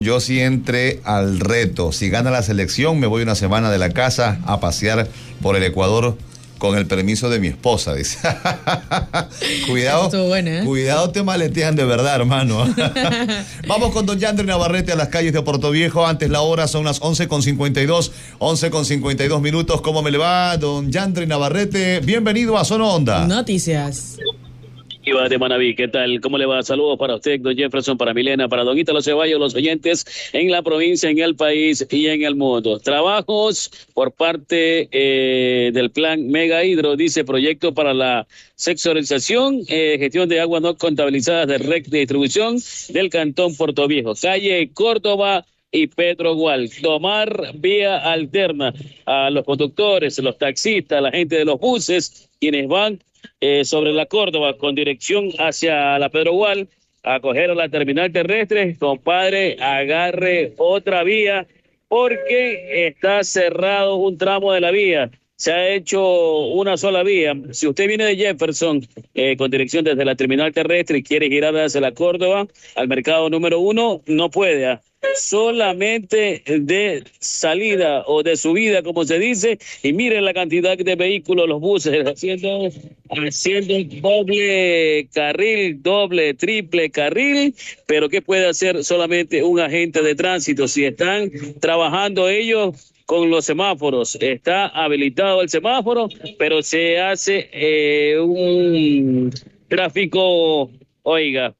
Yo sí entré al reto. Si gana la selección, me voy una semana de la casa a pasear por el Ecuador con el permiso de mi esposa, dice. Cuidado, Estuvo buena, ¿eh? cuidado, te maletean de verdad, hermano. Vamos con don Yandri Navarrete a las calles de Portoviejo. Antes la hora son las 11:52, 11:52 minutos. ¿Cómo me le va, don Yandri Navarrete? Bienvenido a Zona Onda. Noticias. Iba de Manaví, ¿qué tal? ¿Cómo le va? Saludos para usted, don Jefferson, para Milena, para don Ítalo Ceballos, los oyentes en la provincia, en el país y en el mundo. Trabajos por parte del plan Mega Hidro, dice proyecto para la sectorización, gestión de aguas no contabilizadas de red de distribución del Cantón Portoviejo, calle Córdoba y Pedro Gual. Tomar vía alterna a los conductores, los taxistas, la gente de los buses, quienes van sobre la Córdoba con dirección hacia la Pedro Gual, a coger a la terminal terrestre. Compadre, agarre otra vía porque está cerrado un tramo de la vía. Se ha hecho una sola vía. Si usted viene de Jefferson con dirección desde la terminal terrestre y quiere girar hacia la Córdoba, al mercado número 1, no puede. Solamente de salida o de subida, como se dice, y miren la cantidad de vehículos, los buses haciendo doble carril, doble, triple carril. Pero ¿qué puede hacer solamente un agente de tránsito si están trabajando ellos con los semáforos? Está habilitado el semáforo, pero se hace un tráfico, oiga,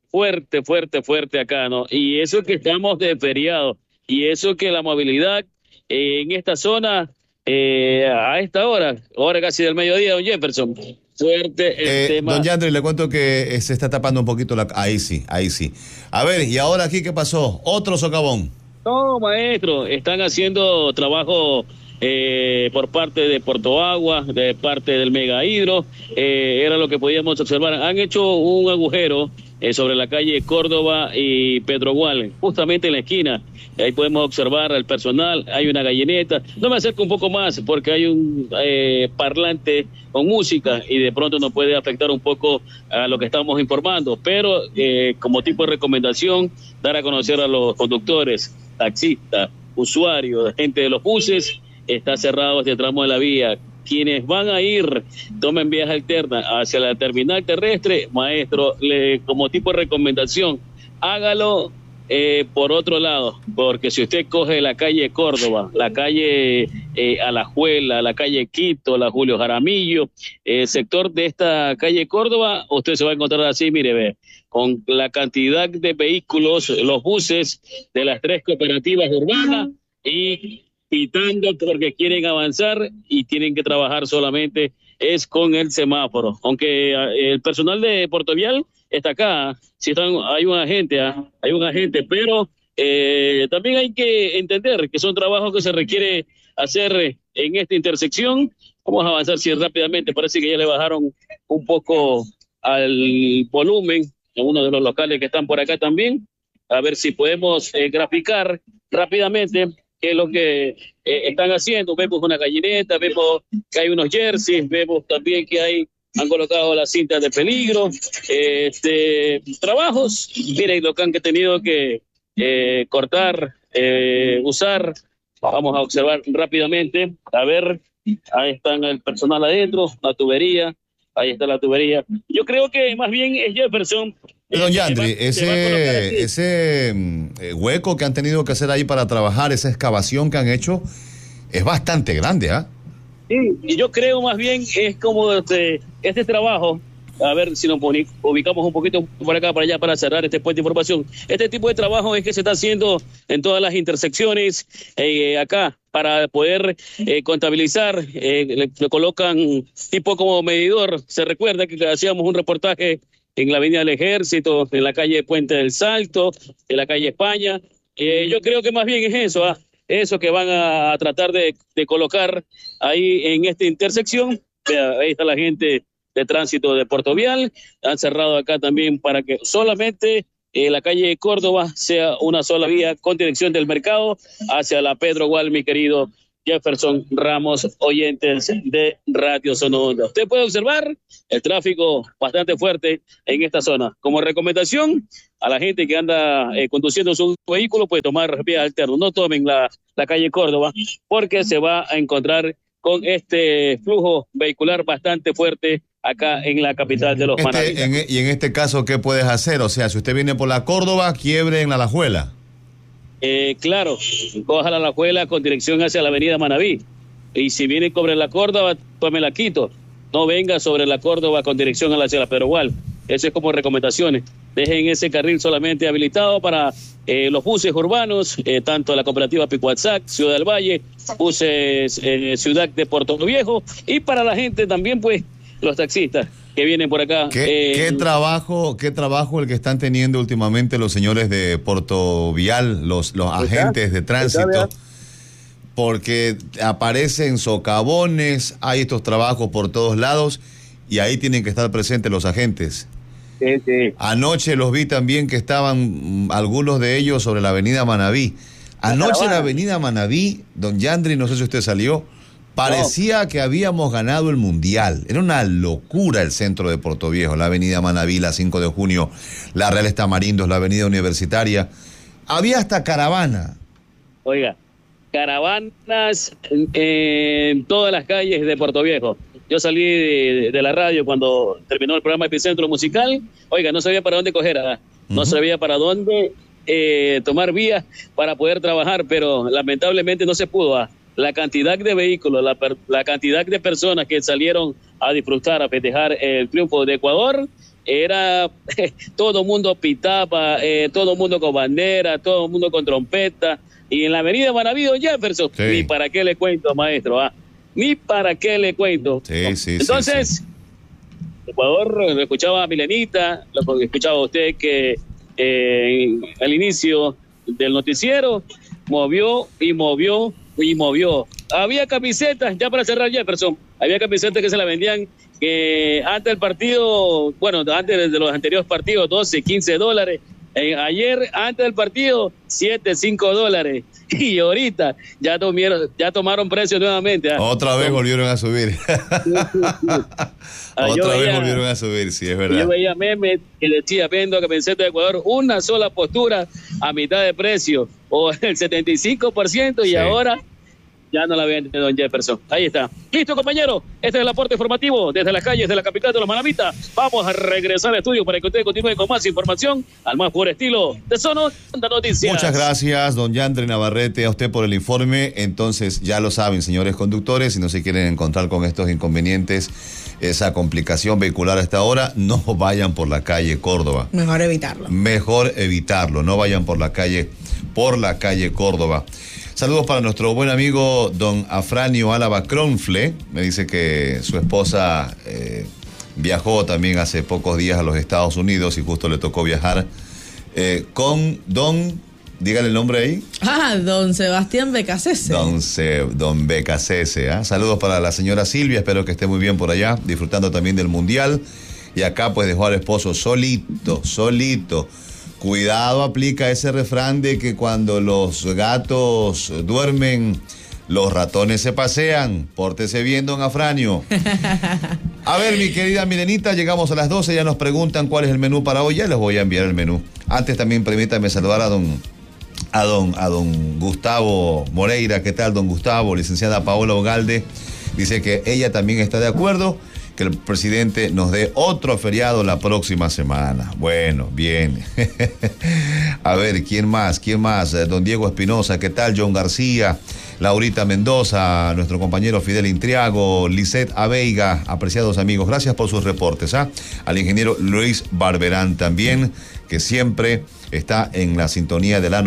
fuerte acá, ¿no? Y eso que estamos de feriado, y eso que la movilidad en esta zona, a esta hora casi del mediodía, don Jefferson, fuerte el tema. Don Yandri, le cuento que se está tapando un poquito la... Ahí sí. A ver, ¿y ahora aquí qué pasó? Otro socavón. No, maestro, están haciendo trabajo por parte de Porto Agua, de parte del Mega Hidro, era lo que podíamos observar. Han hecho un agujero sobre la calle Córdoba y Pedro Gual, justamente en la esquina. Ahí podemos observar al personal, hay una gallineta. No me acerco un poco más porque hay un parlante con música y de pronto nos puede afectar un poco a lo que estamos informando, pero como tipo de recomendación, dar a conocer a los conductores, taxistas, usuarios, gente de los buses, está cerrado este tramo de la vía. Quienes van a ir, tomen vías alternas hacia la terminal terrestre, maestro, como tipo de recomendación, hágalo por otro lado, porque si usted coge la calle Córdoba, la calle Alajuela, la calle Quito, la Julio Jaramillo, sector de esta calle Córdoba, usted se va a encontrar así, mire, ve, con la cantidad de vehículos, los buses de las 3 cooperativas urbanas y pitando porque quieren avanzar y tienen que trabajar solamente es con el semáforo. Aunque el personal de Portovial está acá, si están, hay un agente, pero también hay que entender que son trabajos que se requiere hacer en esta intersección. Vamos a avanzar rápidamente, parece que ya le bajaron un poco al volumen en uno de los locales que están por acá también, a ver si podemos graficar rápidamente qué es lo que están haciendo. Vemos una gallineta, vemos que hay unos jerseys, vemos también que han colocado las cintas de peligro, trabajos, miren lo que han tenido que cortar, usar. Vamos a observar rápidamente, a ver, ahí están el personal adentro, la tubería, ahí está la tubería. Yo creo que más bien es Jefferson. Don Yandri, ese hueco que han tenido que hacer ahí para trabajar, esa excavación que han hecho, es bastante grande, ¿ah? Sí, y yo creo más bien es como este trabajo, a ver si nos ubicamos un poquito por acá, para allá, para cerrar este puente de información. Este tipo de trabajo es que se está haciendo en todas las intersecciones, acá, para poder contabilizar, le colocan tipo como medidor. Se recuerda que hacíamos un reportaje en la Avenida del Ejército, en la calle Puente del Salto, en la calle España. Yo creo que más bien es eso, eso que van a tratar de colocar ahí en esta intersección. Ahí está la gente de tránsito de Portovial, han cerrado acá también para que solamente la calle Córdoba sea una sola vía con dirección del mercado hacia la Pedro Gual, mi querido Jefferson Ramos, oyentes de Radio Sonora. Usted puede observar el tráfico bastante fuerte en esta zona. Como recomendación a la gente que anda conduciendo su vehículo, puede tomar vía alterna. No tomen la calle Córdoba, porque se va a encontrar con este flujo vehicular bastante fuerte acá en la capital de los Manavitas. Y en este caso, ¿qué puedes hacer? O sea, si usted viene por la Córdoba, quiebre en la Alajuela. Claro, coja la Alajuela con dirección hacia la avenida Manaví. Y si viene sobre la Córdoba, tome la Quito. No venga sobre la Córdoba con dirección hacia la Perogual. Eso es como recomendaciones. Dejen ese carril solamente habilitado para los buses urbanos, tanto la cooperativa Picuatzac, Ciudad del Valle, buses Ciudad de Puerto Viejo, y para la gente también, pues, los taxistas que vienen por acá. ¿Qué trabajo el que están teniendo últimamente los señores de Puerto Vial, los agentes de tránsito? Porque aparecen socavones, hay estos trabajos por todos lados y ahí tienen que estar presentes los agentes. Sí. Anoche los vi también que estaban algunos de ellos sobre la avenida Manaví. Anoche en la avenida Manaví, don Yandri, no sé si usted salió, parecía que habíamos ganado el Mundial. Era una locura el centro de Puerto Viejo, la avenida Manaví, la 5 de junio, la Reales Tamarindos, la avenida Universitaria. Había hasta caravana. Oiga, caravanas en todas las calles de Puerto Viejo. Yo salí de la radio cuando terminó el programa Epicentro Musical. Oiga, no sabía para dónde coger, no sabía para dónde tomar vías para poder trabajar, pero lamentablemente no se pudo. La cantidad de vehículos, la cantidad de personas que salieron a disfrutar, a festejar el triunfo de Ecuador, era todo mundo pitaba, todo mundo con bandera, todo mundo con trompeta. Y en la avenida Manaví, Jefferson, sí. Ni para qué le cuento, maestro, ni para qué le cuento. Sí, entonces, Ecuador, lo escuchaba a Milenita, lo escuchaba a usted que al inicio del noticiero movió. Había camisetas, ya para cerrar, Jefferson, había camisetas que se la vendían que antes del partido, antes de los anteriores partidos, $12, $15. Ayer, antes del partido, $7, $5. Y ahorita ya tomaron precios nuevamente. Otra vez volvieron a subir. Volvieron a subir, sí, es verdad. Yo veía memes que decía, vendo camiseta de Ecuador, una sola postura a mitad de precio, o el 75%, y sí. Ahora ya no la vende don Jefferson. Ahí está. Listo, compañero. Este es el aporte informativo desde las calles de la capital de los Manavitas. Vamos a regresar al estudio para que ustedes continúen con más información al más puro estilo de Sonora Noticias. Muchas gracias, don Yandri Navarrete, a usted por el informe. Entonces, ya lo saben, señores conductores, si no se quieren encontrar con estos inconvenientes, esa complicación vehicular a esta hora, no vayan por la calle Córdoba. Mejor evitarlo. No vayan por la calle Córdoba. Saludos para nuestro buen amigo don Afranio Álava Cronfle. Me dice que su esposa viajó también hace pocos días a los Estados Unidos y justo le tocó viajar con don, dígale el nombre ahí. Don Sebastián Becasese. Don Becasese. Saludos para la señora Silvia, espero que esté muy bien por allá, disfrutando también del Mundial. Y acá pues dejó al esposo solito. Cuidado, aplica ese refrán de que cuando los gatos duermen, los ratones se pasean. Pórtese bien, don Afranio. A ver, mi querida Milenita, llegamos a las 12, ya nos preguntan cuál es el menú para hoy, ya les voy a enviar el menú. Antes también permítame saludar a don Gustavo Moreira. ¿Qué tal, don Gustavo? Licenciada Paola Ogalde dice que ella también está de acuerdo que el presidente nos dé otro feriado la próxima semana. Bueno, bien. A ver, ¿quién más? Don Diego Espinosa, ¿qué tal? John García, Laurita Mendoza, nuestro compañero Fidel Intriago, Lisette Aveiga, apreciados amigos, gracias por sus reportes. Al ingeniero Luis Barberán también, que siempre está en la sintonía de la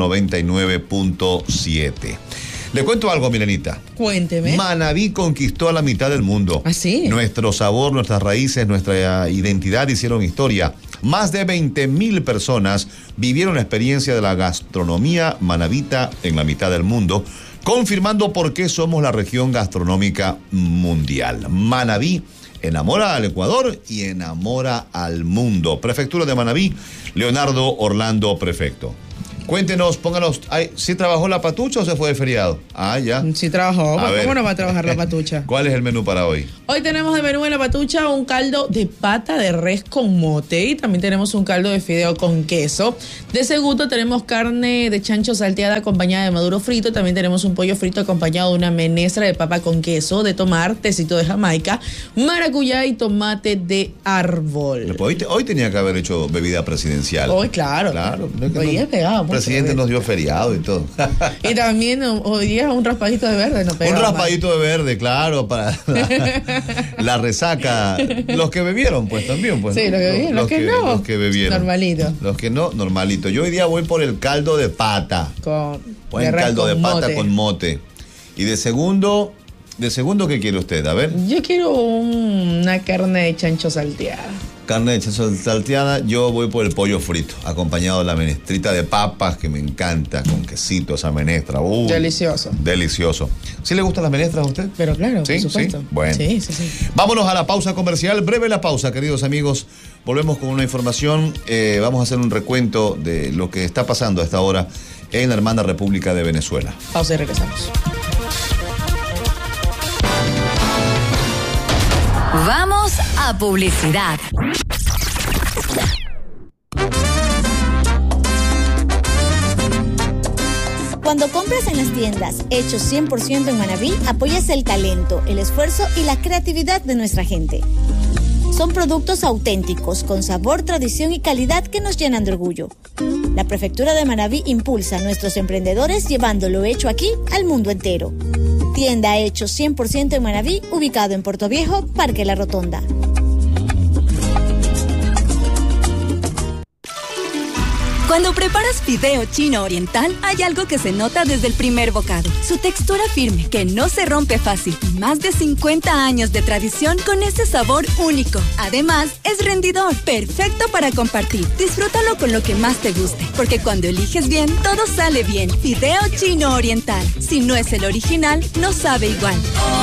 99.7. Le cuento algo, Milenita. Cuénteme. Manaví conquistó a la mitad del mundo. ¿Ah, sí? Nuestro sabor, nuestras raíces, nuestra identidad hicieron historia. Más de 20,000 personas vivieron la experiencia de la gastronomía manavita en la mitad del mundo, confirmando por qué somos la región gastronómica mundial. Manaví enamora al Ecuador y enamora al mundo. Prefectura de Manaví, Leonardo Orlando, prefecto. Cuéntenos, pónganos, ¿sí trabajó la patucha o se fue de feriado? Ah, ya. Sí trabajó, ¿cómo no va a trabajar la patucha? ¿Cuál es el menú para hoy? Hoy tenemos de menú en la patucha un caldo de pata de res con mote y también tenemos un caldo de fideo con queso. De segundo tenemos carne de chancho salteada acompañada de maduro frito, también tenemos un pollo frito acompañado de una menestra de papa con queso, de tomar, tecito de Jamaica, maracuyá y tomate de árbol. Hoy tenía que haber hecho bebida presidencial. Hoy, claro. Hoy es pegado. El presidente nos dio feriado y todo. Y también hoy día un raspadito de verde. Un raspadito de verde, claro, para la resaca. Los que bebieron, pues también. Pues, sí, los que bebieron. Los que no. Los que bebieron. Normalito. Los que no, normalito. Yo hoy día voy por el caldo de pata. Buen caldo de pata con mote. Y de segundo, ¿qué quiere usted? A ver. Yo quiero una carne de chancho salteada. Carne de chancho salteada, yo voy por el pollo frito, acompañado de la menestrita de papas, que me encanta, con quesito, esa menestra. Delicioso. Delicioso. ¿Sí le gustan las menestras a usted? Pero claro, ¿Sí? por supuesto. ¿Sí? Bueno. Sí. Vámonos a la pausa comercial. Breve la pausa, queridos amigos. Volvemos con una información. Vamos a hacer un recuento de lo que está pasando a esta hora en la hermana República de Venezuela. Pausa y regresamos. Vamos a publicidad. Cuando compras en las tiendas hechos 100% en Manabí, apoyas el talento, el esfuerzo y la creatividad de nuestra gente. Son productos auténticos, con sabor, tradición y calidad que nos llenan de orgullo. La Prefectura de Manabí impulsa a nuestros emprendedores llevando lo hecho aquí al mundo entero. Tienda hechos 100% en Manabí, ubicado en Puerto Viejo, Parque La Rotonda. Cuando preparas fideo chino oriental, hay algo que se nota desde el primer bocado. Su textura firme, que no se rompe fácil. Y más de 50 años de tradición con ese sabor único. Además, es rendidor, perfecto para compartir. Disfrútalo con lo que más te guste, porque cuando eliges bien, todo sale bien. Fideo chino oriental. Si no es el original, no sabe igual.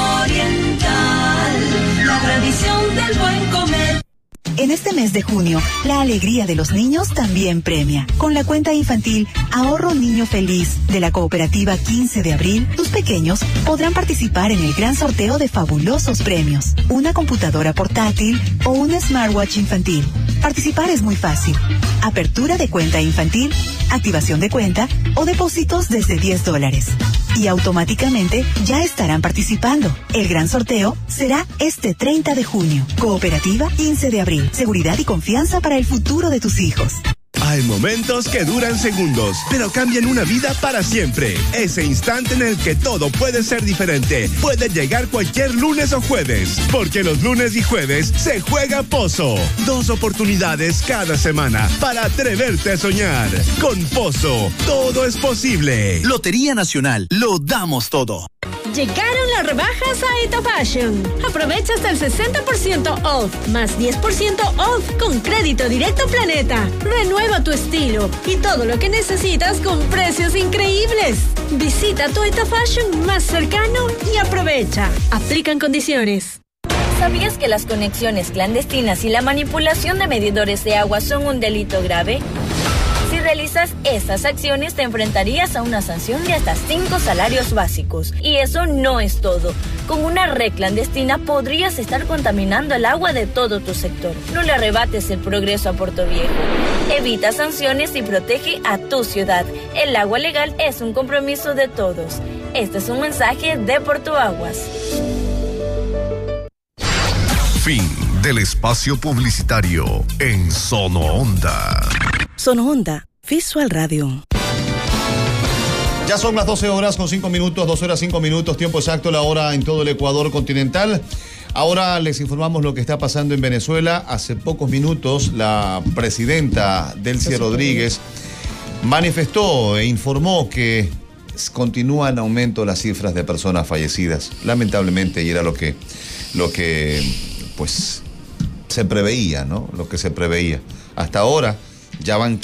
Oriental, la tradición del buen comer. En este mes de junio, la alegría de los niños también premia. Con la cuenta infantil Ahorro Niño Feliz de la cooperativa 15 de abril, tus pequeños podrán participar en el gran sorteo de fabulosos premios. Una computadora portátil o un smartwatch infantil. Participar es muy fácil. Apertura de cuenta infantil, activación de cuenta o depósitos desde $10. Y automáticamente ya estarán participando. El gran sorteo será este 30 de junio. Cooperativa 15 de abril. Seguridad y confianza para el futuro de tus hijos. Hay momentos que duran segundos, pero cambian una vida para siempre. Ese instante en el que todo puede ser diferente puede llegar cualquier lunes o jueves, porque los lunes y jueves se juega Pozo. 2 oportunidades cada semana para atreverte a soñar. Con Pozo, todo es posible. Lotería Nacional, lo damos todo. Llegaron las rebajas a Eta Fashion. Aprovecha hasta el 60% off, más 10% off con crédito directo Planeta. Renueva tu estilo y todo lo que necesitas con precios increíbles. Visita tu Eta Fashion más cercano y aprovecha. Aplican condiciones. ¿Sabías que las conexiones clandestinas y la manipulación de medidores de agua son un delito grave? Si realizas estas acciones, te enfrentarías a una sanción de hasta 5 salarios básicos. Y eso no es todo. Con una red clandestina podrías estar contaminando el agua de todo tu sector. No le arrebates el progreso a Puerto Viejo. Evita sanciones y protege a tu ciudad. El agua legal es un compromiso de todos. Este es un mensaje de Puerto Aguas. Fin del espacio publicitario en Sono Onda. Sono Onda, Visual Radio. Ya son las 12 horas con 5 minutos, 2 horas 5 minutos, tiempo exacto, la hora en todo el Ecuador continental. Ahora les informamos lo que está pasando en Venezuela. Hace pocos minutos la presidenta Delcy Rodríguez manifestó e informó que continúa en aumento las cifras de personas fallecidas. Lamentablemente, y era lo que pues se preveía, ¿no? Lo que se preveía. Hasta ahora Ya van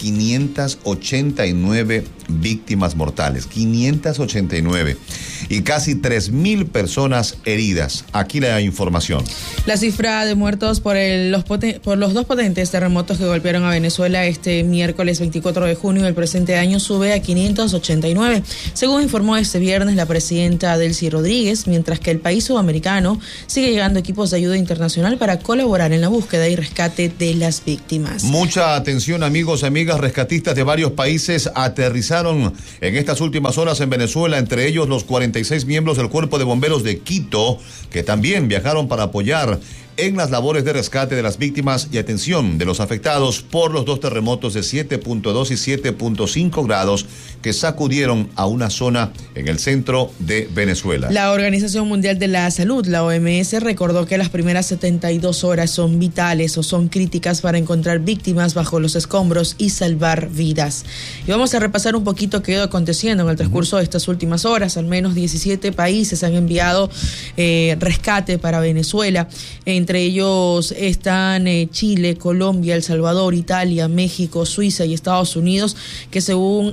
589 víctimas mortales, 589, y casi 3.000 personas heridas. Aquí la información. La cifra de muertos por los dos potentes terremotos que golpearon a Venezuela este miércoles 24 de junio del presente año sube a 589, según informó este viernes la presidenta Delcy Rodríguez, mientras que el país sudamericano sigue llegando equipos de ayuda internacional para colaborar en la búsqueda y rescate de las víctimas. Mucha atención, amigos, amigas, rescatistas de varios países aterrizaron en estas últimas horas en Venezuela, entre ellos los 46 miembros del Cuerpo de Bomberos de Quito, que también viajaron para apoyar en las labores de rescate de las víctimas y atención de los afectados por los dos terremotos de 7.2 y 7.5 grados que sacudieron a una zona en el centro de Venezuela. La Organización Mundial de la Salud, la OMS, recordó que las primeras 72 horas son vitales o son críticas para encontrar víctimas bajo los escombros y salvar vidas. Y vamos a repasar un poquito qué ha ido aconteciendo en el transcurso de estas últimas horas. Al menos 17 países han enviado rescate para Venezuela. Entre ellos están Chile, Colombia, El Salvador, Italia, México, Suiza y Estados Unidos, que según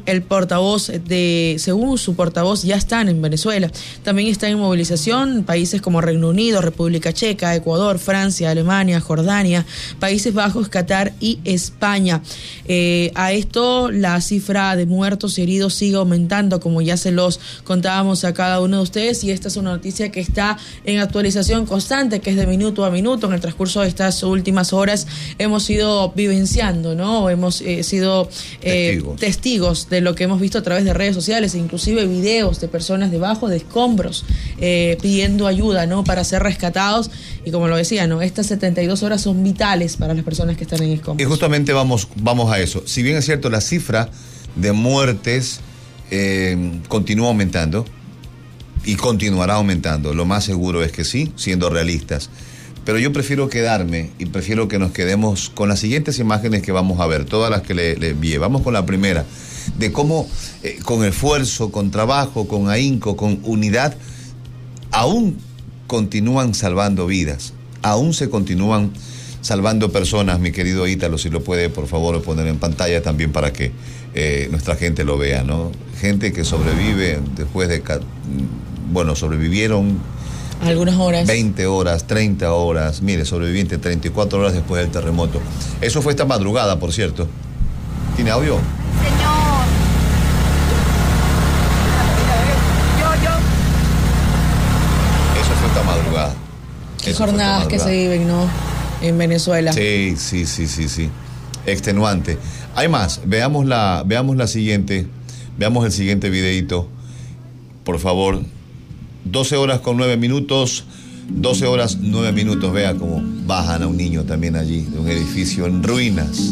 su portavoz ya están en Venezuela. También están en movilización países como Reino Unido, República Checa, Ecuador, Francia, Alemania, Jordania, Países Bajos, Qatar y España. A esto la cifra de muertos y heridos sigue aumentando, como ya se los contábamos a cada uno de ustedes, y esta es una noticia que está en actualización constante, que es de minuto a minuto. En el transcurso de estas últimas horas hemos ido vivenciando, ¿no? Hemos sido testigos de lo que hemos visto a través de redes sociales, e inclusive videos de personas debajo de escombros pidiendo ayuda, ¿no? Para ser rescatados. Y como lo decía, ¿no? Estas 72 horas son vitales para las personas que están en escombros. Y justamente vamos a eso. Si bien es cierto, la cifra de muertes continúa aumentando y continuará aumentando. Lo más seguro es que sí, siendo realistas. Pero yo prefiero quedarme y prefiero que nos quedemos con las siguientes imágenes que vamos a ver, todas las que le envié. Vamos con la primera, de cómo con esfuerzo, con trabajo, con ahínco, con unidad, aún continúan salvando vidas, aún se continúan salvando personas, mi querido Ítalo, si lo puede por favor poner en pantalla también para que nuestra gente lo vea, ¿no? Gente que sobrevive después de, sobrevivieron algunas horas. 20 horas, 30 horas, mire, sobreviviente 34 horas después del terremoto. Eso fue esta madrugada, por cierto. ¿Tiene audio? Señor. Eso fue esta madrugada. Qué jornadas que se viven, ¿no? En Venezuela. Sí. Extenuante. Hay más. Veamos la siguiente. Veamos el siguiente videito. Por favor. 12 horas con 9 minutos. 12 horas 9 minutos. Vea cómo bajan a un niño también allí, de un edificio en ruinas.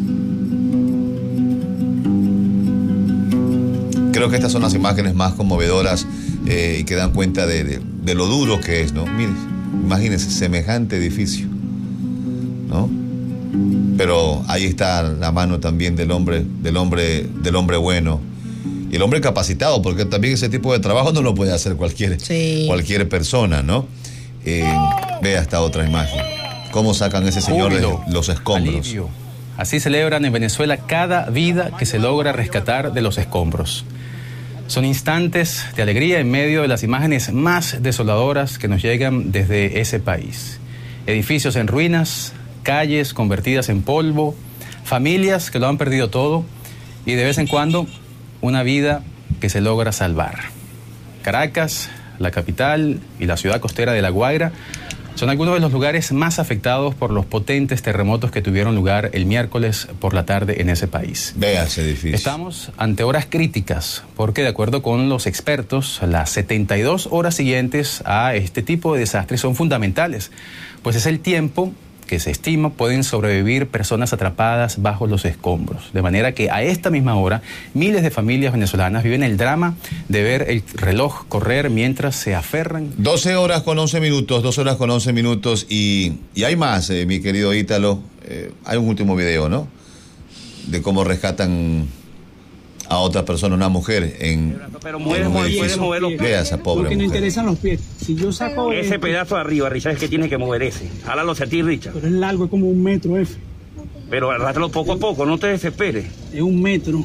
Creo que estas son las imágenes más conmovedoras y que dan cuenta de lo duro que es, ¿no? Mire, imagínense semejante edificio, ¿no? Pero ahí está la mano también del hombre bueno. Y el hombre capacitado, porque también ese tipo de trabajo no lo puede hacer cualquier persona, ¿no? Vea esta otra imagen. ¿Cómo sacan a ese señor de los escombros? Alivio. Así celebran en Venezuela cada vida que se logra rescatar de los escombros. Son instantes de alegría en medio de las imágenes más desoladoras que nos llegan desde ese país. Edificios en ruinas, calles convertidas en polvo, familias que lo han perdido todo y de vez en cuando una vida que se logra salvar. Caracas, la capital y la ciudad costera de La Guaira son algunos de los lugares más afectados por los potentes terremotos que tuvieron lugar el miércoles por la tarde en ese país. Vea ese edificio. Estamos ante horas críticas porque, de acuerdo con los expertos, las 72 horas siguientes a este tipo de desastres son fundamentales, pues es el tiempo que se estima pueden sobrevivir personas atrapadas bajo los escombros. De manera que a esta misma hora, miles de familias venezolanas viven el drama de ver el reloj correr mientras se aferran. 12 horas con 11 minutos y hay más, mi querido Ítalo. Hay un último video, ¿no? De cómo rescatan a otra persona, una mujer pero puedes mover los pies. Vea esa pobre porque mujer. no interesan los pies. Si yo saco ese pedazo de arriba, Richard, es que tiene que mover ese. Jálalo hacia ti, Richard. Pero es largo, es como 1 metro, F. Pero arrástralo poco a poco, no te desesperes. Es 1 metro.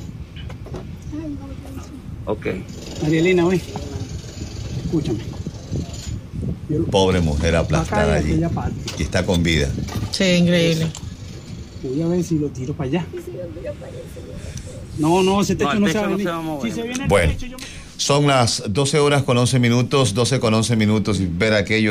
Ok. María Elena, ve. Escúchame. Pobre mujer aplastada allí. Y está con vida. Sí, increíble. Voy a ver si lo tiro para allá. No, ese techo no se va a venir. Si se viene el Bueno, techo, yo... son las 12 horas con 11 minutos, 12 con 11 minutos, y ver aquello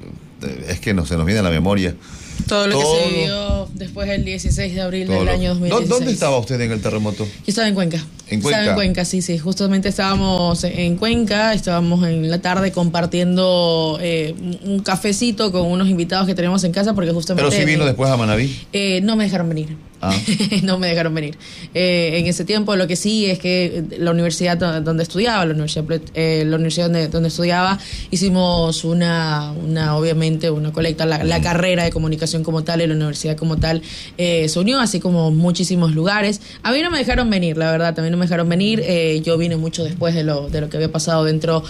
es que se nos viene a la memoria. Todo lo que se vivió después del 16 de abril del año 2016. ¿Dónde estaba usted en el terremoto? Yo estaba en Cuenca. ¿En Cuenca? Estaba en Cuenca, sí. Justamente estábamos en Cuenca, estábamos en la tarde compartiendo un cafecito con unos invitados que tenemos en casa, porque justamente... ¿Pero sí vino después a Manabí? No me dejaron venir. No me dejaron venir. En ese tiempo, lo que sí es que la universidad donde estudiaba, la universidad donde estudiaba, hicimos obviamente una colecta, la carrera de comunicación como tal, y la universidad como tal se unió, así como muchísimos lugares. A mí no me dejaron venir, la verdad, también no me dejaron venir. Yo vine mucho después de lo que había pasado dentro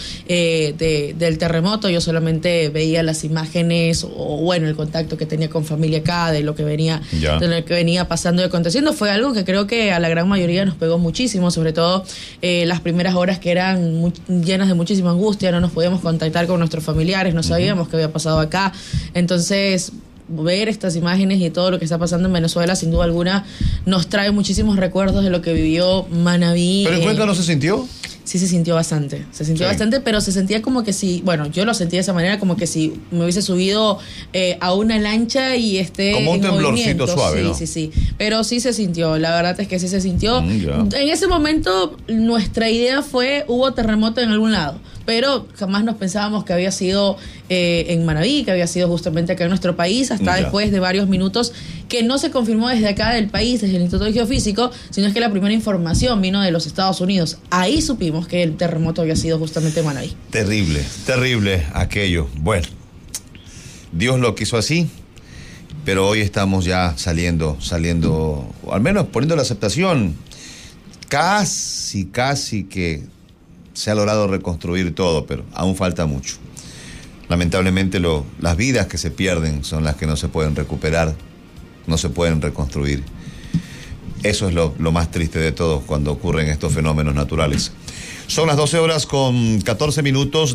del terremoto. Yo solamente veía las imágenes, o bueno, el contacto que tenía con familia acá, de lo que venía pasando y aconteciendo. Fue algo que creo que a la gran mayoría nos pegó muchísimo, sobre todo las primeras horas, que eran llenas de muchísima angustia. No nos podíamos contactar con nuestros familiares, no sabíamos qué había pasado acá. Entonces, ver estas imágenes y todo lo que está pasando en Venezuela, sin duda alguna, nos trae muchísimos recuerdos de lo que vivió Manabí. ¿Pero en Cuenca no se sintió? Sí, se sintió bastante, pero se sentía como que si, bueno, yo lo sentí de esa manera, como que si me hubiese subido a una lancha y esté como un temblorcito suave, ¿no? Sí, pero sí se sintió, la verdad es que sí se sintió. En ese momento nuestra idea fue, hubo terremoto en algún lado, pero jamás nos pensábamos que había sido en Manabí, que había sido justamente acá en nuestro país, hasta después de varios minutos, que no se confirmó desde acá del país, desde el Instituto Geofísico, sino es que la primera información vino de los Estados Unidos. Ahí supimos que el terremoto había sido justamente en Manabí. Terrible aquello. Bueno, Dios lo quiso así, pero hoy estamos ya saliendo, o al menos poniendo la aceptación. Casi que se ha logrado reconstruir todo, pero aún falta mucho. Lamentablemente las vidas que se pierden son las que no se pueden recuperar, no se pueden reconstruir. Eso es lo más triste de todo cuando ocurren estos fenómenos naturales. Son las 12 horas con 14 minutos,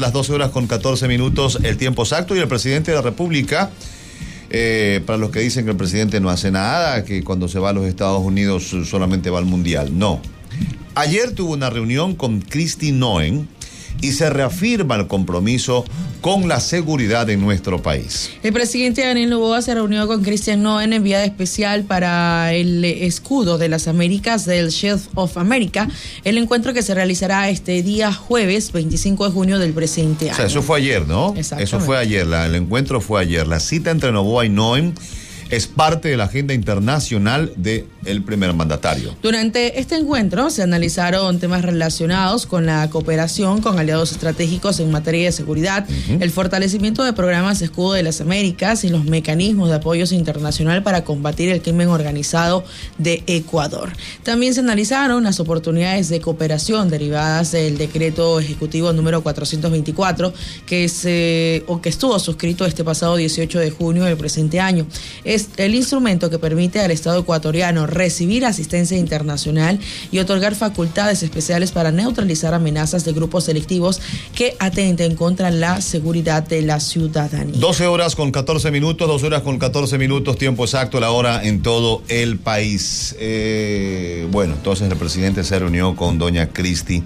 el tiempo exacto, y el presidente de la República, para los que dicen que el presidente no hace nada, que cuando se va a los Estados Unidos solamente va al Mundial, no. Ayer tuvo una reunión con Kristi Noem y se reafirma el compromiso con la seguridad en nuestro país. El presidente Daniel Noboa se reunió con Kristi Noem, enviada especial para el escudo de las Américas del Shield of America, el encuentro que se realizará este día jueves 25 de junio del presente año. O sea, eso fue ayer, ¿no? Eso fue ayer, el encuentro fue ayer. La cita entre Noboa y Noem es parte de la agenda internacional del primer mandatario. Durante este encuentro se analizaron temas relacionados con la cooperación con aliados estratégicos en materia de seguridad, el fortalecimiento de programas de escudo de las Américas y los mecanismos de apoyo internacional para combatir el crimen organizado de Ecuador. También se analizaron las oportunidades de cooperación derivadas del decreto ejecutivo número 424 que estuvo suscrito este pasado 18 de junio del presente año. Es el instrumento que permite al Estado ecuatoriano recibir asistencia internacional y otorgar facultades especiales para neutralizar amenazas de grupos delictivos que atenten contra la seguridad de la ciudadanía. 12 horas con 14 minutos, tiempo exacto, la hora en todo el país. Bueno, entonces el presidente se reunió con doña Kristi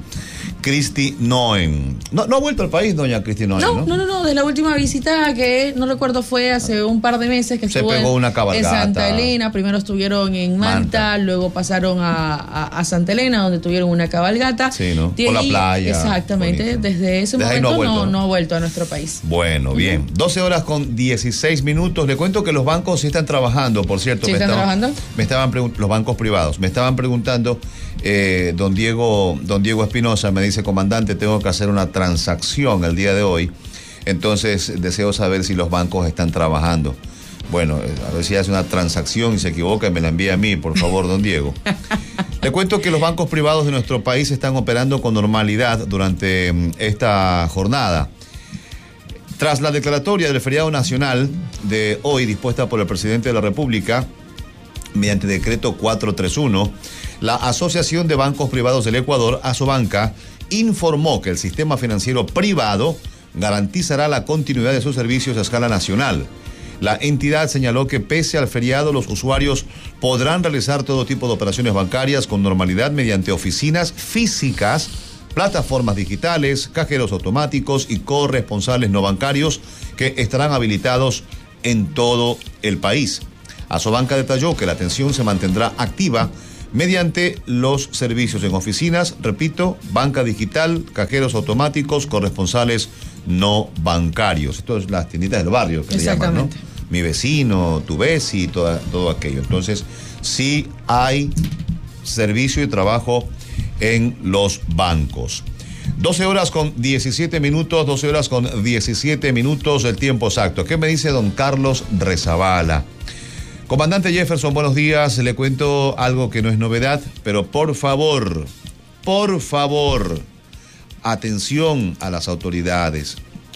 Noem. No ha vuelto al país doña Kristi Noem, No, de la última visita que no recuerdo fue hace un par de meses que estuvo una cabalgata en Santa Elena. Primero estuvieron en Manta, luego pasaron a Santa Elena, donde tuvieron una cabalgata. Sí, ¿no? Por la playa. Exactamente, bonito. Desde ese momento no ha vuelto a nuestro país. Bueno, bien. 12 horas con 16 minutos. Le cuento que los bancos sí están trabajando, por cierto. ¿Sí están trabajando? Los bancos privados. Me estaban preguntando, don Diego Espinosa me dice, comandante, tengo que hacer una transacción el día de hoy. Entonces, deseo saber si los bancos están trabajando. Bueno, a ver si hace una transacción y se equivoca y me la envía a mí, por favor, don Diego. Le cuento que los bancos privados de nuestro país están operando con normalidad durante esta jornada. Tras la declaratoria del feriado nacional de hoy, dispuesta por el presidente de la República, mediante decreto 431, la Asociación de Bancos Privados del Ecuador, Asobanca, informó que el sistema financiero privado garantizará la continuidad de sus servicios a escala nacional. La entidad señaló que pese al feriado, los usuarios podrán realizar todo tipo de operaciones bancarias con normalidad mediante oficinas físicas, plataformas digitales, cajeros automáticos y corresponsales no bancarios que estarán habilitados en todo el país. Asobanca detalló que la atención se mantendrá activa mediante los servicios en oficinas, repito, banca digital, cajeros automáticos, corresponsales no bancarios. Esto es las tienditas del barrio que le llaman, ¿no? Mi vecino, tu veci, todo aquello. Entonces, sí hay servicio y trabajo en los bancos. 12 horas con 17 minutos, 12 horas con 17 minutos, el tiempo exacto. ¿Qué me dice don Carlos Rezabala? Comandante Jefferson, buenos días. Le cuento algo que no es novedad, pero por favor, atención a las autoridades,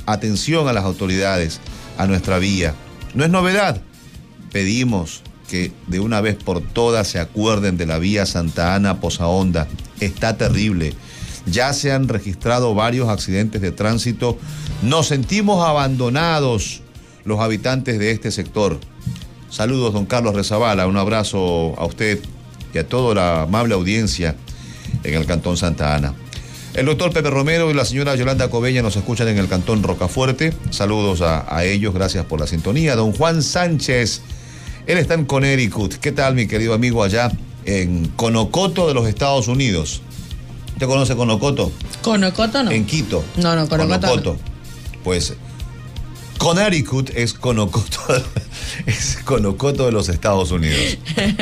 a nuestra vía. No es novedad. Pedimos que de una vez por todas se acuerden de la vía Santa Ana Poza Honda. Está terrible. Ya se han registrado varios accidentes de tránsito. Nos sentimos abandonados los habitantes de este sector. Saludos, don Carlos Rezabala. Un abrazo a usted y a toda la amable audiencia en el Cantón Santa Ana. El doctor Pepe Romero y la señora Yolanda Cobeña nos escuchan en el Cantón Rocafuerte. Saludos a ellos, gracias por la sintonía. Don Juan Sánchez, él está en Connecticut. ¿Qué tal, mi querido amigo, allá en Conocoto de los Estados Unidos? ¿Usted conoce Conocoto? ¿Conocoto no? En Quito. No, Conocoto. Pues Connecticut es Conocoto de los Estados Unidos.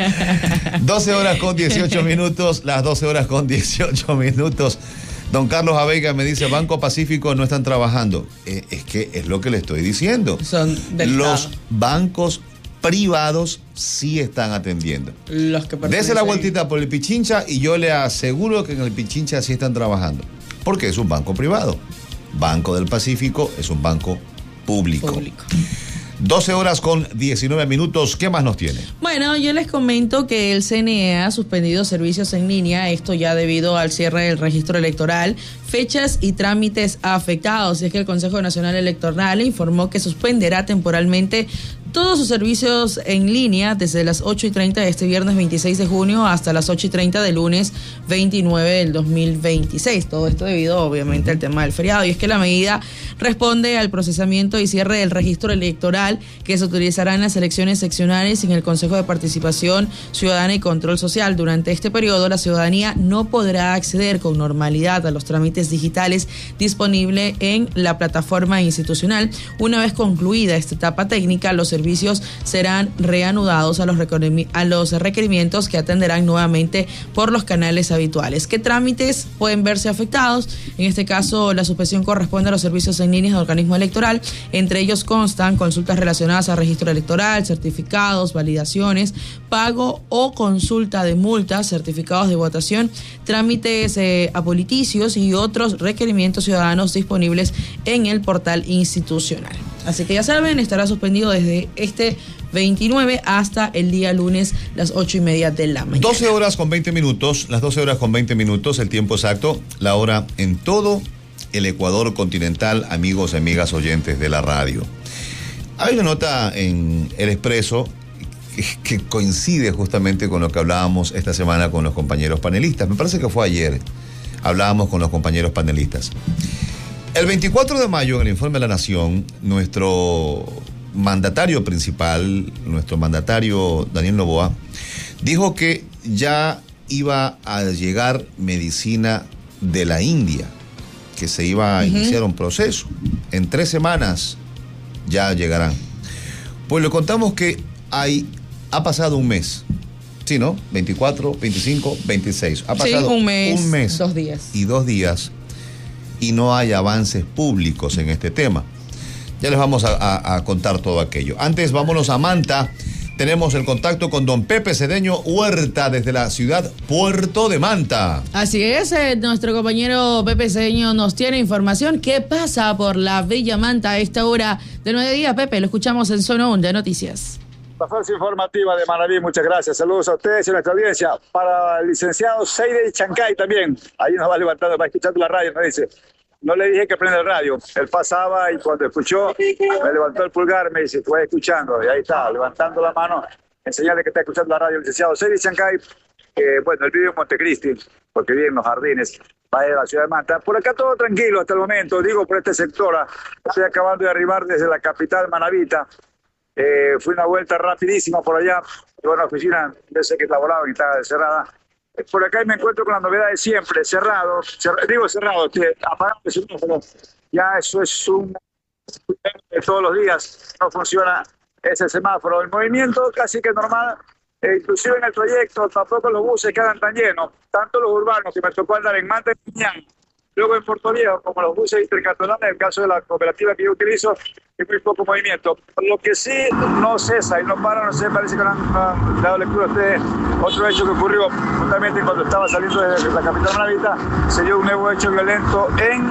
12 horas con 18 minutos, las 12 horas con 18 minutos. Don Carlos Aveiga me dice, Banco Pacífico no están trabajando. Es que es lo que le estoy diciendo. Son del Los Estado. Bancos privados sí están atendiendo. Los que Dese la vueltita por el Pichincha y yo le aseguro que en el Pichincha sí están trabajando. Porque es un banco privado. Banco del Pacífico es un banco público. 12 horas con 19 minutos. ¿Qué más nos tiene? Bueno, yo les comento que el CNE ha suspendido servicios en línea, esto ya debido al cierre del registro electoral, fechas y trámites afectados. Y es que el Consejo Nacional Electoral informó que suspenderá temporalmente todos sus servicios en línea desde las 8:30 de este viernes 26 de junio hasta las 8:30 del lunes 29 del 2026. Todo esto debido, obviamente, al tema del feriado. Y es que la medida responde al procesamiento y cierre del registro electoral que se utilizará en las elecciones seccionales y en el Consejo de Participación Ciudadana y Control Social. Durante este periodo, la ciudadanía no podrá acceder con normalidad a los trámites digitales disponibles en la plataforma institucional. Una vez concluida esta etapa técnica, los servicios serán reanudados a los requerimientos que atenderán nuevamente por los canales habituales. ¿Qué trámites pueden verse afectados? En este caso, la suspensión corresponde a los servicios en línea del organismo electoral. Entre ellos constan consultas relacionadas al registro electoral, certificados, validaciones, pago o consulta de multas, certificados de votación, trámites apoliticios y otros requerimientos ciudadanos disponibles en el portal institucional. Así que ya saben, estará suspendido desde este 29 hasta el día lunes, las 8:30 de la mañana. 12 horas con 20 minutos, las 12 horas con 20 minutos, el tiempo exacto, la hora en todo el Ecuador continental, amigos y amigas oyentes de la radio. Hay una nota en El Expreso que coincide justamente con lo que hablábamos esta semana con los compañeros panelistas. Me parece que fue ayer, hablábamos con los compañeros panelistas. El 24 de mayo, en el Informe de la Nación, nuestro mandatario principal, nuestro mandatario Daniel Noboa, dijo que ya iba a llegar medicina de la India, que se iba a iniciar un proceso. En 3 semanas ya llegarán. Pues le contamos que ha pasado un mes. Sí, ¿no? 24, 25, 26. Ha pasado un mes 2 días. Y 2 días. Y no hay avances públicos en este tema. Ya les vamos a contar todo aquello. Antes, vámonos a Manta. Tenemos el contacto con don Pepe Cedeño Huerta desde la ciudad Puerto de Manta. Así es, nuestro compañero Pepe Cedeño nos tiene información. ¿Qué pasa por la Villa Manta a esta hora del mediodía? Pepe, lo escuchamos en Zona 1 de Noticias. La fuerza informativa de Manaví, muchas gracias. Saludos a ustedes y a nuestra audiencia. Para el licenciado Seide Chancay también. Ahí nos va levantando, va escuchando la radio, nos dice. No le dije que prenda el radio. Él pasaba y cuando escuchó, me levantó el pulgar, me dice, fue escuchando. Y ahí está, levantando la mano, en señal de que está escuchando la radio. El licenciado Seide Chancay, bueno, él vive en Montecristi, porque vive en Los Jardines, va de la ciudad de Manta. Por acá todo tranquilo hasta el momento, digo por este sector. Estoy acabando de arribar desde la capital Manavita. Fui una vuelta rapidísima por allá, en una oficina, yo sé que laboraba y estaba cerrada. Por acá me encuentro con la novedad de siempre, cerrado, apagado el semáforo. Ya eso es un de todos los días, no funciona ese semáforo. El movimiento casi que normal, inclusive en el trayecto, tampoco los buses quedan tan llenos, tanto los urbanos que me tocó andar en Manta y Piñán, luego en Puerto Viejo, como los buses intercantonales, en el caso de la cooperativa que yo utilizo, hay muy poco movimiento. Lo que sí no cesa y no para, no sé, parece que no han dado lectura a ustedes. Otro hecho que ocurrió justamente cuando estaba saliendo de la capital Manavita, se dio un nuevo hecho violento en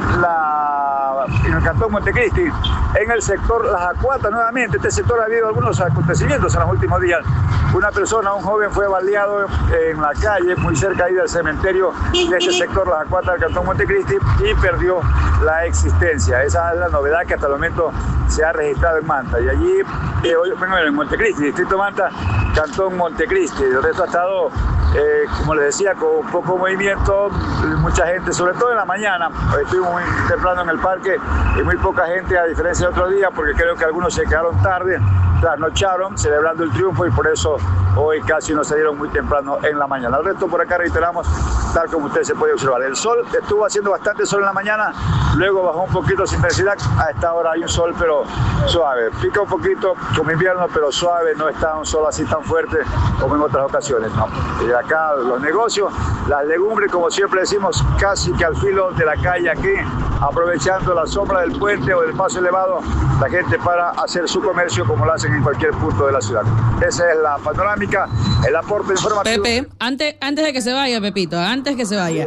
el cantón Montecristi, en el sector Las Acuatas nuevamente. Este sector ha habido algunos acontecimientos en los últimos días. Una persona, un joven, fue baleado en la calle, muy cerca ahí del cementerio de este sector Las Acuatas del cantón Montecristi, y perdió la existencia. Esa es la novedad que hasta el momento se ha registrado en Manta. Y allí, en Montecristi, distrito Manta, cantón Montecristi. El resto ha estado, como les decía, con poco movimiento, mucha gente, sobre todo en la mañana. Estuvimos muy temprano en el parque y muy poca gente, a diferencia de otro día, porque creo que algunos se quedaron tarde, trasnocharon celebrando el triunfo y por eso hoy casi no salieron muy temprano en la mañana. El resto por acá reiteramos, tal como usted se puede observar. El sol estuvo haciendo bastante sol en la mañana, luego bajó un poquito su intensidad. A esta hora hay un sol pero suave, pica un poquito como invierno pero suave, no está un sol así tan fuerte como en otras ocasiones, ¿no? Y acá los negocios, las legumbres, como siempre decimos, casi que al filo de la calle aquí, aprovechando la sombra del puente o del paso elevado, la gente para hacer su comercio como lo hacen en cualquier punto de la ciudad. Esa es la panorámica, el aporte informativo. Pepe, antes de que se vaya, Pepito, antes que se vaya.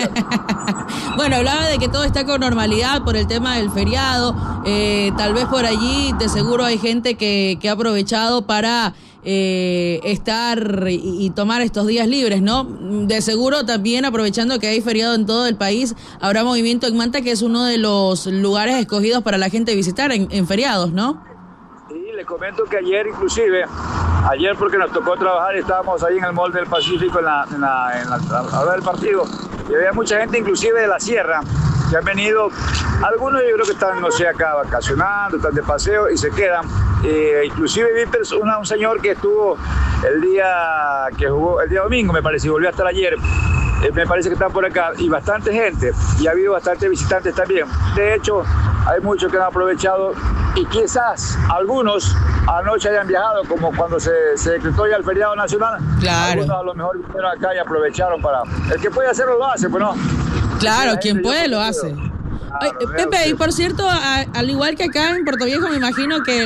Bueno, hablaba de que todo está con normalidad por el tema del feriado. Tal vez por allí, de seguro hay gente que ha aprovechado para estar y tomar estos días libres, ¿no? De seguro también, aprovechando que hay feriado en todo el país, habrá movimiento en Manta, que es uno de los lugares escogidos para la gente visitar en feriados, ¿no? Sí, le comento que ayer porque nos tocó trabajar, estábamos ahí en el Mall del Pacífico a la hora del partido, y había mucha gente inclusive de la sierra que han venido. Algunos yo creo que están, no sé, acá vacacionando, están de paseo y se quedan. Inclusive vi un señor que estuvo el día domingo, me parece, y volvió a estar ayer. Me parece que están por acá, y bastante gente, y ha habido bastantes visitantes también. De hecho, hay muchos que han aprovechado, y quizás algunos anoche hayan viajado, como cuando se decretó ya el feriado nacional. Claro. Algunos a lo mejor vinieron acá y aprovecharon para... El que puede hacerlo lo hace, pues no. Claro, quien puede lo hace. Ay, Pepe, y por cierto, al igual que acá en Puerto Viejo, me imagino que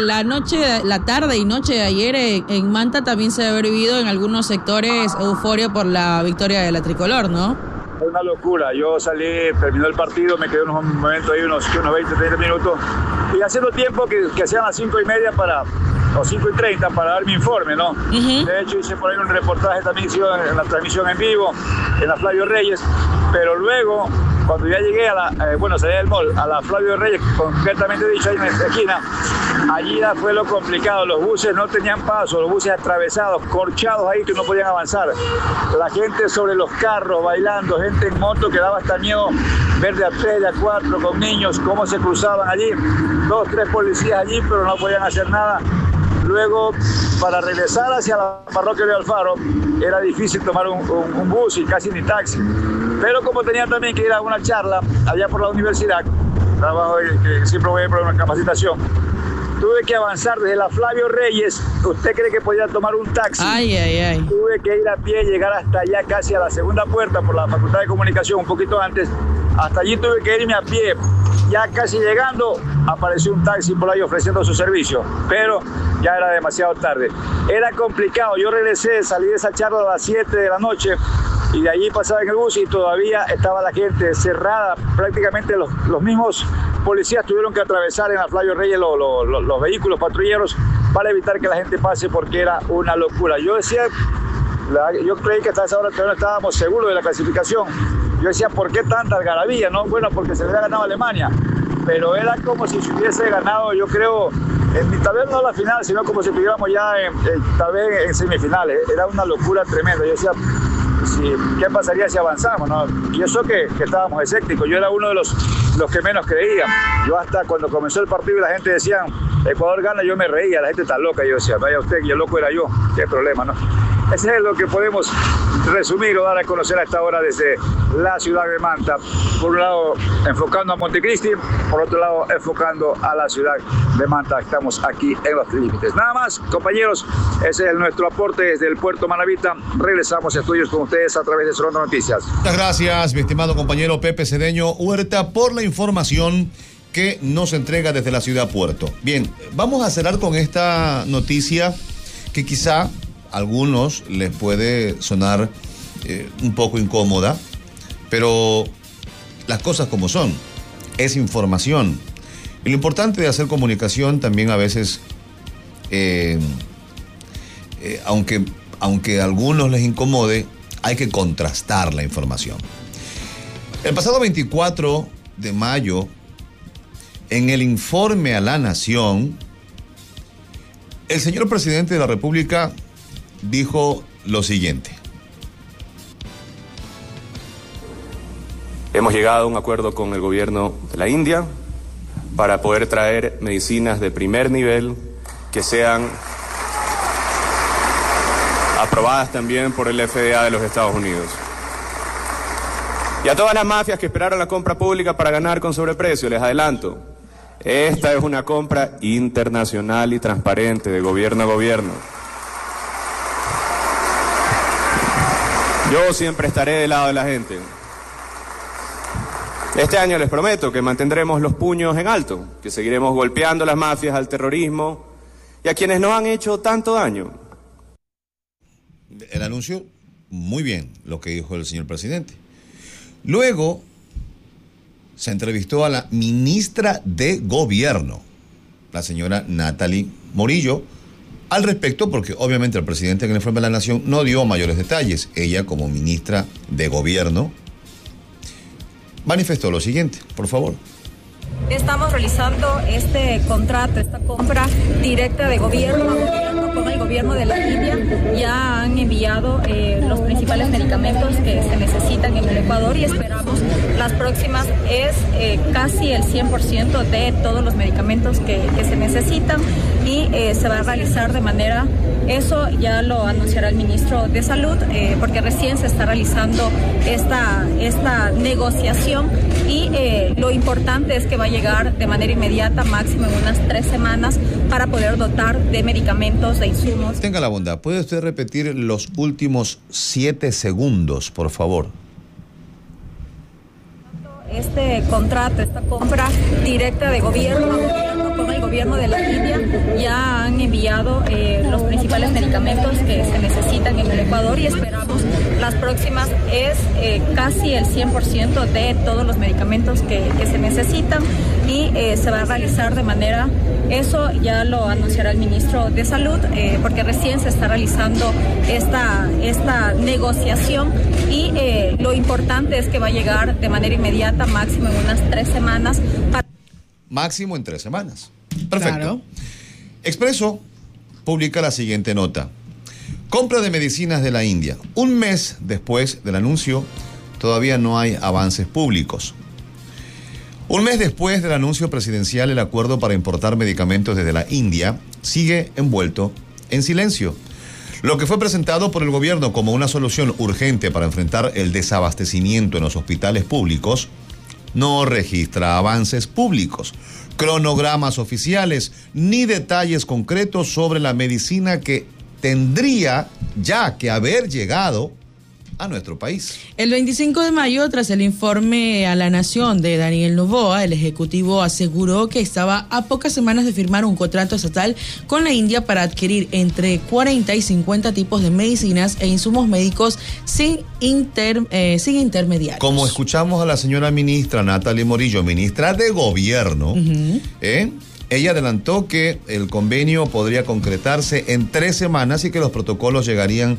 la tarde y noche de ayer en Manta también se debe haber vivido en algunos sectores euforia por la victoria de la tricolor, ¿no? Es una locura. Yo salí, terminó el partido, me quedé unos momentos ahí, unos 20, 30 minutos, y haciendo tiempo que sean las 5:30 o 5:30 para dar mi informe, ¿no? Uh-huh. De hecho, hice por ahí un reportaje también en la transmisión en vivo, en la Flavio Reyes, pero luego, cuando ya llegué salí del mall, a la Flavio Reyes, concretamente dicho, ahí en la esquina, allí ya fue lo complicado. Los buses no tenían paso, los buses atravesados, corchados ahí que no podían avanzar. La gente sobre los carros, bailando, gente en moto que daba hasta miedo ver de a 3, de a 4, con niños, cómo se cruzaban allí. 2, 3 policías allí, pero no podían hacer nada. Luego, para regresar hacia la parroquia de Alfaro, era difícil tomar un bus y casi ni taxi. Pero como tenía también que ir a una charla allá por la universidad, trabajo que siempre voy a ir por una capacitación, tuve que avanzar desde la Flavio Reyes. ¿Usted cree que podía tomar un taxi? Ay. Tuve que ir a pie, llegar hasta allá casi a la segunda puerta por la Facultad de Comunicación, un poquito antes. Hasta allí tuve que irme a pie. Ya casi llegando, apareció un taxi por ahí ofreciendo su servicio, pero ya era demasiado tarde. Era complicado. Yo regresé, salí de esa charla a las 7 de la noche y de allí pasaba en el bus y todavía estaba la gente cerrada. Prácticamente los mismos policías tuvieron que atravesar en la Flavio Reyes los vehículos patrulleros para evitar que la gente pase, porque era una locura. Yo decía, yo creí que hasta esa hora todavía no estábamos seguros de la clasificación. Yo decía, ¿por qué tanta algarabía? No, bueno, porque se le había ganado a Alemania, pero era como si se hubiese ganado, yo creo, tal vez no la final, sino como si estuviéramos ya tal vez en semifinales. Era una locura tremenda. Yo decía, ¿qué pasaría si avanzamos, no? Y eso que estábamos escépticos. Yo era uno de los que menos creían. Yo hasta cuando comenzó el partido y la gente decía, Ecuador gana, yo me reía, la gente está loca. Yo decía, vaya usted, yo loco era yo, qué problema, ¿no? Ese es lo que podemos resumir o dar a conocer a esta hora desde la ciudad de Manta. Por un lado, enfocando a Montecristi, por otro lado, enfocando a la ciudad de Manta. Estamos aquí en los límites. Nada más, compañeros, ese es nuestro aporte desde el puerto Manavita. Regresamos a estudios con ustedes a través de Sorondo Noticias. Muchas gracias, mi estimado compañero Pepe Cedeño Huerta, por la información que nos entrega desde la ciudad Puerto. Bien, vamos a cerrar con esta noticia que quizá a algunos les puede sonar un poco incómoda, pero las cosas como son, es información. Y lo importante de hacer comunicación también a veces, aunque a algunos les incomode, hay que contrastar la información. El pasado 24 de mayo, en el informe a la Nación, el señor presidente de la República dijo lo siguiente. Hemos llegado a un acuerdo con el gobierno de la India para poder traer medicinas de primer nivel que sean aprobadas también por el FDA de los Estados Unidos. Y a todas las mafias que esperaron la compra pública para ganar con sobreprecio, les adelanto, esta es una compra internacional y transparente de gobierno a gobierno. Yo siempre estaré del lado de la gente. Este año les prometo que mantendremos los puños en alto, que seguiremos golpeando a las mafias, al terrorismo y a quienes nos han hecho tanto daño. El anuncio, muy bien, lo que dijo el señor presidente. Luego se entrevistó a la ministra de Gobierno, la señora Natalie Morillo, al respecto, porque obviamente el presidente en el informe de la Nación no dio mayores detalles. Ella, como ministra de Gobierno, manifestó lo siguiente, por favor. Estamos realizando este contrato, esta compra directa de gobierno a gobierno con el gobierno de la India. Ya han enviado los principales medicamentos que se necesitan en el Ecuador y esperamos las próximas es casi el 100% de todos los medicamentos que se necesitan y se va a realizar de manera, eso ya lo anunciará el ministro de Salud, porque recién se está realizando esta negociación y lo importante es que va a llegar de manera inmediata, máximo en unas 3 semanas, para poder dotar de medicamentos, de insumos. Tenga la bondad, ¿puede usted repetir los últimos 7 segundos, por favor? Este contrato, esta compra directa de gobierno a gobierno con el gobierno de la India, ya han enviado los principales medicamentos que se necesitan en el Ecuador y esperamos las próximas es casi el 100% de todos los medicamentos que se necesitan y se va a realizar de manera, eso ya lo anunciará el ministro de Salud, porque recién se está realizando esta negociación y lo importante es que va a llegar de manera inmediata, máximo en unas 3 semanas. Máximo en 3 semanas. Perfecto. Claro. Expreso publica la siguiente nota. Compra de medicinas de la India. Un mes después del anuncio, todavía no hay avances públicos. Un mes después del anuncio presidencial, el acuerdo para importar medicamentos desde la India sigue envuelto en silencio. Lo que fue presentado por el gobierno como una solución urgente para enfrentar el desabastecimiento en los hospitales públicos no registra avances públicos, cronogramas oficiales, ni detalles concretos sobre la medicina que tendría ya que haber llegado a nuestro país. El 25 de mayo, tras el informe a la Nación de Daniel Noboa, el Ejecutivo aseguró que estaba a pocas semanas de firmar un contrato estatal con la India para adquirir entre 40 y 50 tipos de medicinas e insumos médicos sin intermediarios. Como escuchamos a la señora ministra Natalie Morillo, ministra de Gobierno, Ella adelantó que el convenio podría concretarse en 3 semanas y que los productos llegarían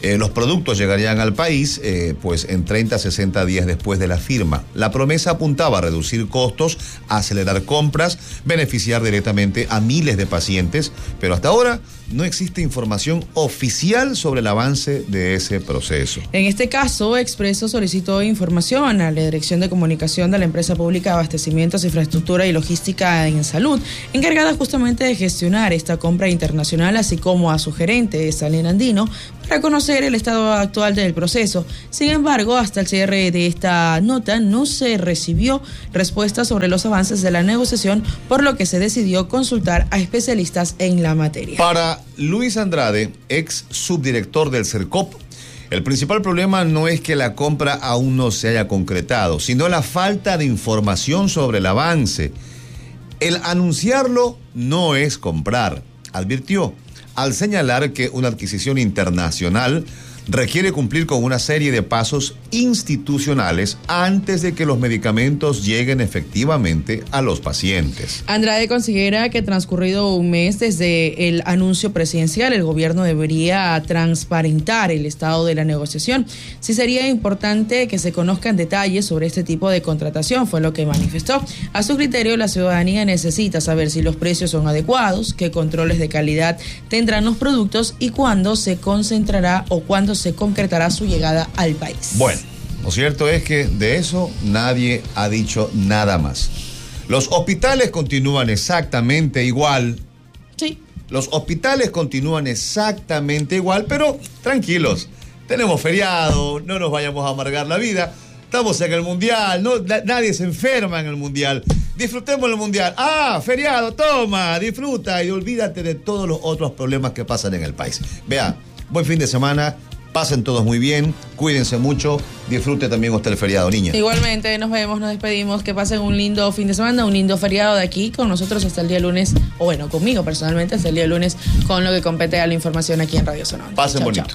al país pues en 30 a 60 días después de la firma. La promesa apuntaba a reducir costos, acelerar compras, beneficiar directamente a miles de pacientes, pero hasta ahora no existe información oficial sobre el avance de ese proceso. En este caso, Expreso solicitó información a la Dirección de Comunicación de la Empresa Pública de Abastecimientos, Infraestructura y Logística en Salud, encargada justamente de gestionar esta compra internacional, así como a su gerente, Salen Andino, para conocer el estado actual del proceso. Sin embargo, hasta el cierre de esta nota no se recibió respuesta sobre los avances de la negociación, por lo que se decidió consultar a especialistas en la materia. Para Luis Andrade, ex subdirector del CERCOP, el principal problema no es que la compra aún no se haya concretado, sino la falta de información sobre el avance. El anunciarlo no es comprar, advirtió, al señalar que una adquisición internacional requiere cumplir con una serie de pasos institucionales antes de que los medicamentos lleguen efectivamente a los pacientes. Andrade considera que transcurrido un mes desde el anuncio presidencial, el gobierno debería transparentar el estado de la negociación. Sí sería importante que se conozcan detalles sobre este tipo de contratación, fue lo que manifestó. A su criterio, la ciudadanía necesita saber si los precios son adecuados, qué controles de calidad tendrán los productos y cuándo se concentrará o cuándo se concretará su llegada al país. Bueno, lo cierto es que de eso nadie ha dicho nada más. Los hospitales continúan exactamente igual. Sí. Los hospitales continúan exactamente igual, pero tranquilos. Tenemos feriado, no nos vayamos a amargar la vida. Estamos en el Mundial, nadie se enferma en el Mundial. Disfrutemos el Mundial. Feriado, toma, disfruta y olvídate de todos los otros problemas que pasan en el país. Vea, buen fin de semana. Pasen todos muy bien, cuídense mucho, disfrute también usted el feriado, niña. Igualmente, nos vemos, nos despedimos, que pasen un lindo fin de semana, un lindo feriado de aquí con nosotros hasta el día lunes, o bueno, conmigo personalmente hasta el día lunes, con lo que compete a la información aquí en Radio Sonora. Pasen chau, bonito. Chau.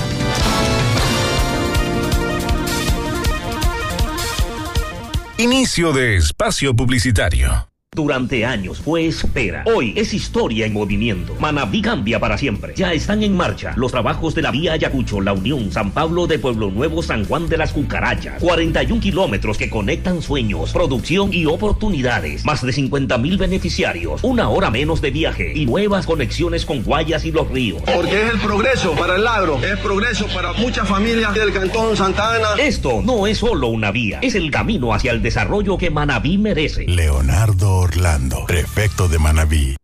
Inicio de espacio publicitario. Durante años fue espera. Hoy es historia en movimiento. Manabí cambia para siempre. Ya están en marcha los trabajos de la vía Ayacucho, La Unión, San Pablo de Pueblo Nuevo, San Juan de las Cucarachas. 41 kilómetros que conectan sueños, producción y oportunidades. Más de 50,000 beneficiarios. 1 hora menos de viaje y nuevas conexiones con Guayas y Los Ríos. Porque es el progreso para el agro, es progreso para muchas familias del Cantón Santa Ana. Esto no es solo una vía, es el camino hacia el desarrollo que Manabí merece. Leonardo Orlando, prefecto de Manabí.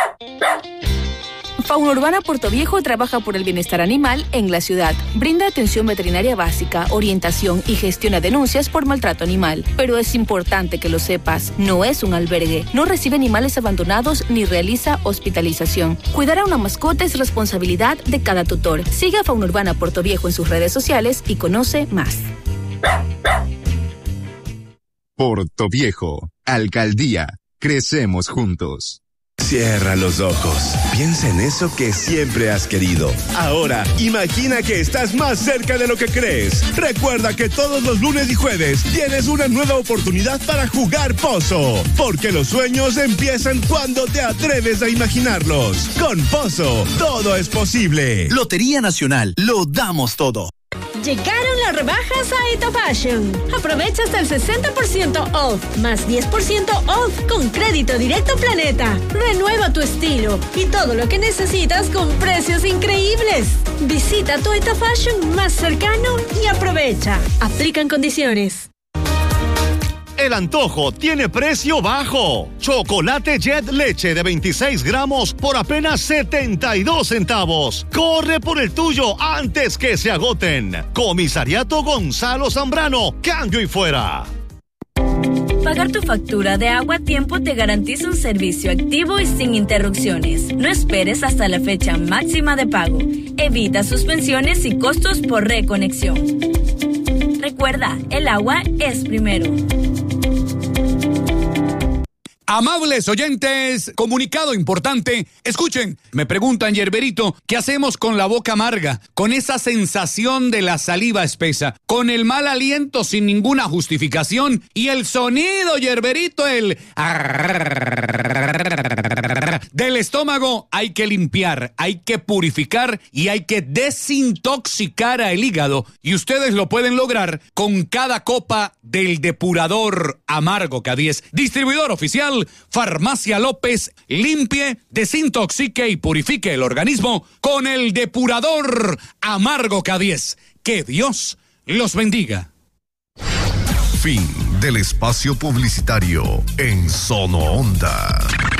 Fauna Urbana Puerto Viejo trabaja por el bienestar animal en la ciudad. Brinda atención veterinaria básica, orientación y gestiona denuncias por maltrato animal. Pero es importante que lo sepas, no es un albergue, no recibe animales abandonados ni realiza hospitalización. Cuidar a una mascota es responsabilidad de cada tutor. Sigue a Fauna Urbana Puerto Viejo en sus redes sociales y conoce más. Puerto Viejo, Alcaldía. Crecemos juntos. Cierra los ojos. Piensa en eso que siempre has querido. Ahora, imagina que estás más cerca de lo que crees. Recuerda que todos los lunes y jueves tienes una nueva oportunidad para jugar Pozo. Porque los sueños empiezan cuando te atreves a imaginarlos. Con Pozo, todo es posible. Lotería Nacional, lo damos todo. Llegaron las rebajas a Eto Fashion. Aprovecha hasta el 60% off, más 10% off con crédito directo Planeta. Renueva tu estilo y todo lo que necesitas con precios increíbles. Visita tu Eto Fashion más cercano y aprovecha. Aplican condiciones. El antojo tiene precio bajo. Chocolate Jet Leche de 26 gramos por apenas 72 centavos. Corre por el tuyo antes que se agoten. Comisariato Gonzalo Zambrano. Cambio y fuera. Pagar tu factura de agua a tiempo te garantiza un servicio activo y sin interrupciones. No esperes hasta la fecha máxima de pago. Evita suspensiones y costos por reconexión. Recuerda, el agua es primero. Amables oyentes, comunicado importante. Escuchen, me preguntan, Yerberito, ¿qué hacemos con la boca amarga? Con esa sensación de la saliva espesa, con el mal aliento sin ninguna justificación y el sonido, Yerberito, el del estómago. Hay que limpiar, hay que purificar y hay que desintoxicar al hígado. Y ustedes lo pueden lograr con cada copa del depurador amargo K10. Distribuidor oficial Farmacia López. Limpie, desintoxique y purifique el organismo con el depurador amargo K10. Que Dios los bendiga. Fin del espacio publicitario en Sono Onda.